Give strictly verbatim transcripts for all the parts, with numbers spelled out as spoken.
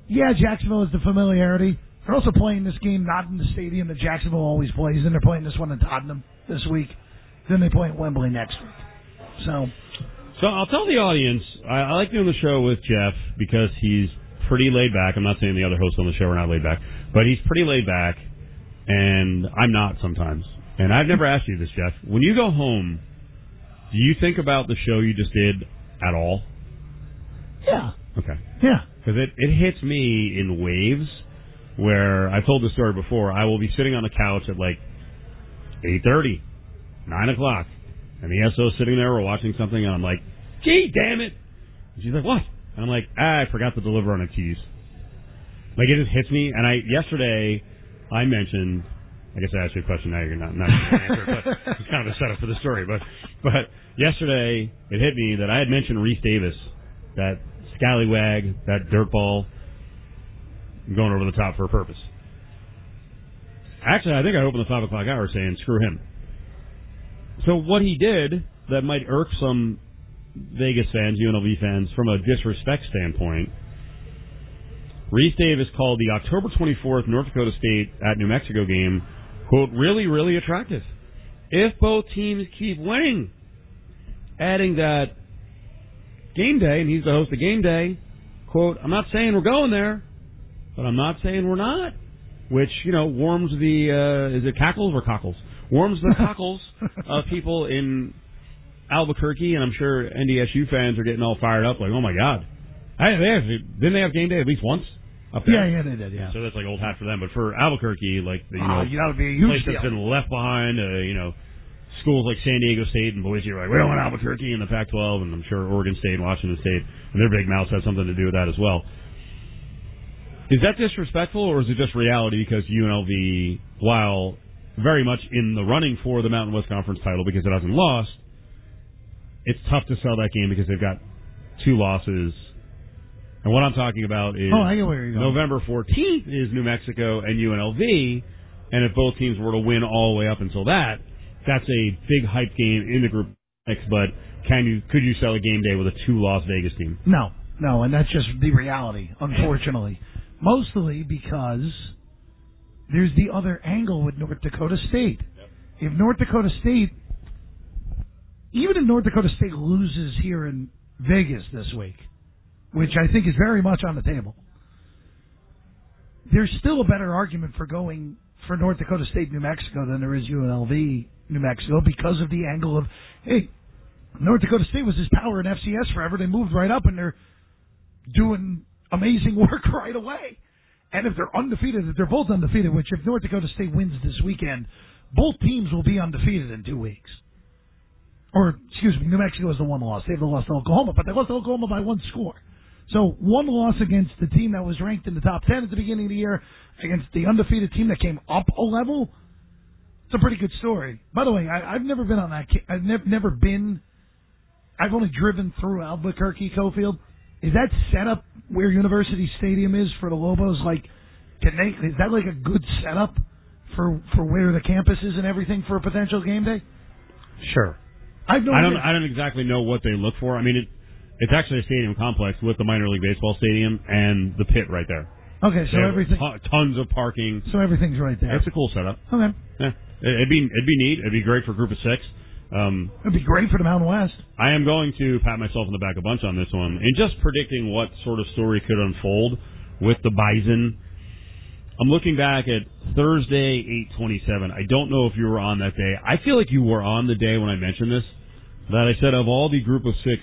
Yeah, Jacksonville is the familiarity. They're also playing this game not in the stadium that Jacksonville always plays in. They're playing this one in Tottenham this week. Then they play at Wembley next week. So, so I'll tell the audience, I, I like doing the show with Jeff because he's pretty laid back. I'm not saying the other hosts on the show are not laid back, but he's pretty laid back, and I'm not sometimes. And I've never asked you this, Jeff. When you go home, do you think about the show you just did at all? Yeah. Okay. Yeah. Because it, it hits me in waves where, I've told this story before, I will be sitting on the couch at like eight thirty, nine o'clock, and the S O's sitting there, we're watching something, and I'm like, gee, damn it. And she's like, what? And I'm like, ah, I forgot to deliver on a keys. Like, it just hits me, and I yesterday, I mentioned, I guess I asked you a question now, you're not, not going to answer it, but it's kind of a setup for the story, but, but yesterday, it hit me that I had mentioned Reese Davis, that scallywag, that dirtball, going over the top for a purpose. Actually, I think I opened the five o'clock hour saying, screw him. So what he did that might irk some Vegas fans, U N L V fans, from a disrespect standpoint, Reese Davis called the October twenty-fourth North Dakota State at New Mexico game, quote, really, really attractive. If both teams keep winning, adding that game day, and he's the host of game day, quote, I'm not saying we're going there, but I'm not saying we're not, which, you know, warms the, uh, is it cackles or cockles? Warms the cockles of people in Albuquerque, and I'm sure N D S U fans are getting all fired up, like, oh my God. I, they have, didn't they have game day at least once up there? Yeah, yeah, they did, yeah. So that's like old hat for them. But for Albuquerque, like, the, you oh, know, you know, be a huge place that's deal. been left behind, uh, you know, schools like San Diego State and Boise are like, we don't want Albuquerque in the Pac twelve, and I'm sure Oregon State and Washington State and their big mouths had something to do with that as well. Is that disrespectful, or is it just reality because U N L V, while very much in the running for the Mountain West Conference title because it hasn't lost, it's tough to sell that game because they've got two losses. And what I'm talking about is oh, I get where you're going. November fourteenth is New Mexico and U N L V, and if both teams were to win all the way up until that, that's a big hype game in the Group X, but can you could you sell a game day with a two-loss Vegas team? No, no, and that's just the reality, unfortunately. Mostly because there's the other angle with North Dakota State. Yep. If North Dakota State, even if North Dakota State loses here in Vegas this week, which I think is very much on the table, there's still a better argument for going for North Dakota State, New Mexico than there is U N L V, New Mexico, because of the angle of, hey, North Dakota State was this power in F C S forever. They moved right up, and they're doing amazing work right away. And if they're undefeated, if they're both undefeated, which if North Dakota State wins this weekend, both teams will be undefeated in two weeks. Or, excuse me, New Mexico is the one loss. They've lost to Oklahoma, but they lost to Oklahoma by one score. So one loss against the team that was ranked in the top ten at the beginning of the year, against the undefeated team that came up a level, it's a pretty good story. By the way, I, I've never been on that. I've never, never been. I've only driven through Albuquerque, Cofield. Is that setup where University Stadium is for the Lobos? Like, can they? Is that like a good setup for for where the campus is and everything for a potential game day? Sure. I've no I don't. idea. I don't exactly know what they look for. I mean, it, it's actually a stadium complex with the minor league baseball stadium and the pit right there. Okay, so There are everything. t- tons of parking. So everything's right there. It's a cool setup. Okay. Yeah, it'd be it'd be neat. It'd be great for a group of six. Um, It'd be great for the Mountain West. I am going to pat myself on the back a bunch on this one, and just predicting what sort of story could unfold with the Bison. I'm looking back at Thursday, eight twenty-seven. I don't know if you were on that day. I feel like you were on the day when I mentioned this, that I said of all the group of six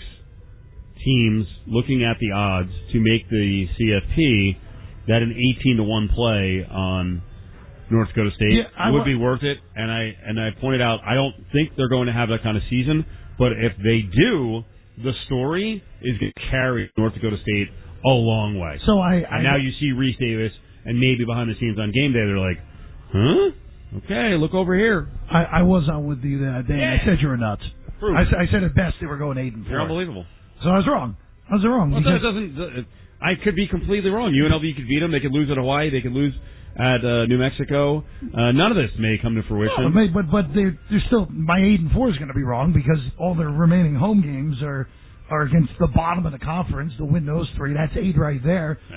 teams looking at the odds to make the C F P, that an eighteen to one play on North Dakota State yeah, would wa- be worth it, and I and I pointed out I don't think they're going to have that kind of season, but if they do, the story is going to carry North Dakota State a long way. So I, I and now you see Reese Davis, and maybe behind the scenes on game day, they're like, huh? Okay, look over here. I, I was on with you that day, and I said you were nuts. I, I said at best they were going eight and four. You're unbelievable. So I was wrong. I was wrong. Well, that doesn't. I could be completely wrong. U N L V could beat them. They could lose at Hawaii. They could lose at uh, New Mexico. Uh, none of this may come to fruition. No, but but they're, they're still, my eight and four is going to be wrong because all their remaining home games are are against the bottom of the conference. To win those three, that's eight right there.